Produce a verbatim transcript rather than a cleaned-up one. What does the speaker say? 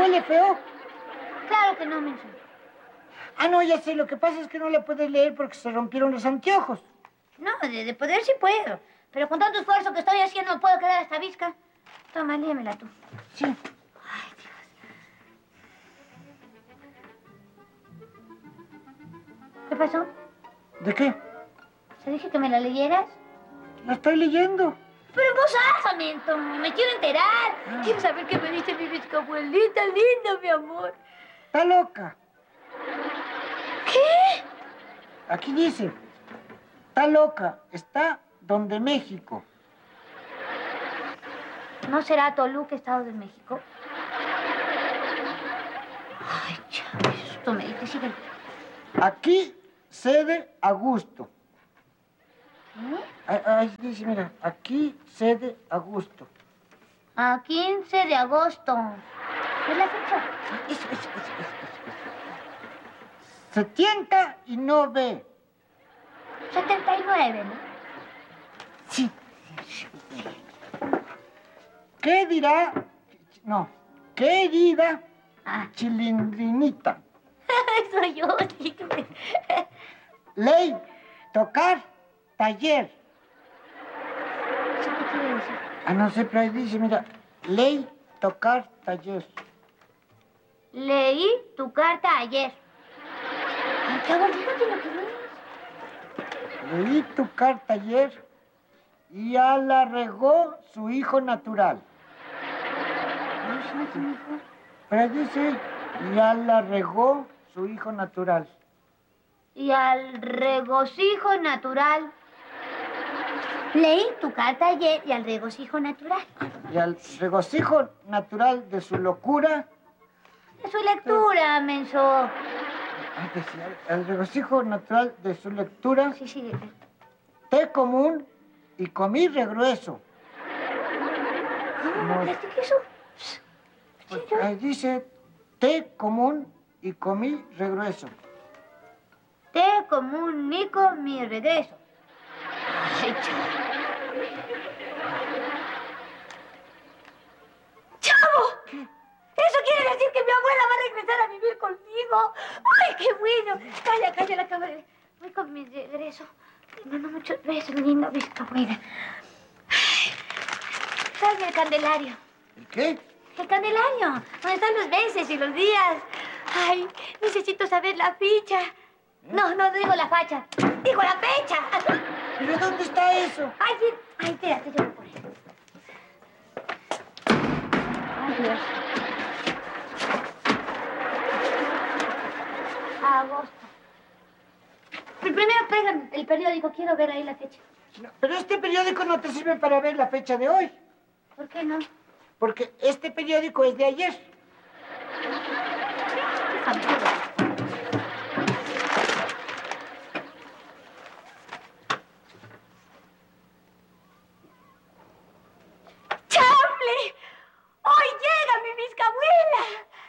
huele feo? Claro que no, menso. Ah, no, ya sé. Lo que pasa es que no la puedes leer porque se rompieron los anteojos. No, de, de poder sí puedo. Pero con tanto esfuerzo que estoy haciendo no puedo quedar hasta visca. Toma, léemela tú. Sí. Ay, Dios. ¿Qué pasó? ¿De qué? ¿Te dije que me la leyeras? La estoy leyendo. Pero en voz alta, Mento. Me quiero enterar. Ah. Quiero saber qué me dice mi bisabuelita linda, mi amor. Está loca. ¿Qué? Aquí dice, está loca, está donde México. ¿No será Toluca, Estado de México? Ay, chaval, esto me dice, sigue. Aquí cede a gusto. ¿Eh? Ahí dice, mira, aquí cede a gusto. A quince de agosto. ¿Es la fecha? Eso, eso, eso, eso, eso. Se tienta y no ve. setenta y nueve, ¿no? Sí. ¿Qué dirá? No. Querida Ah. Chilindrinita. Soy yo, sí. Ley, tocar, taller. ¿Eso qué quiere decir? Ah, no sé, pero ahí dice, mira, ley, tocar, taller. Leí tu carta ayer. Ay, cabrón, fíjate lo que lees. Leí tu carta ayer y ya la regó su hijo natural. Ay, ¿sí no tiene hijo? Pero ahí dice, ya la regó su hijo natural. Y al regocijo natural. Leí tu carta ayer y al regocijo natural. Y al regocijo natural de su locura. De su lectura, menso. Ay, decía, al regocijo natural de su lectura. Sí, sí. Té común y comí regrueso. ¿Cómo? ¿Qué es eso? Pues, ahí dice, té común y comí regreso. Te comunico mi regreso. Ay, chavo. ¡Chavo! ¿Qué? Eso quiere decir que mi abuela va a regresar a vivir conmigo. ¡Ay, qué bueno! Calla, calla la cámara. Voy con mi regreso. No, no, muchos besos, lindo, visca abuela. Tráeme el candelario. ¿El qué? El candelario. ¿Dónde están los meses y los días? Ay, necesito saber la ficha. No, no digo la facha. Digo la fecha. ¿Pero dónde está eso? Ay, sí. Ay, espérate, yo voy por él. Ay, Dios. Agosto. Pero primero pégame el periódico. Quiero ver ahí la fecha. No, pero este periódico no te sirve para ver la fecha de hoy. ¿Por qué no? Porque este periódico es de ayer. Déjame.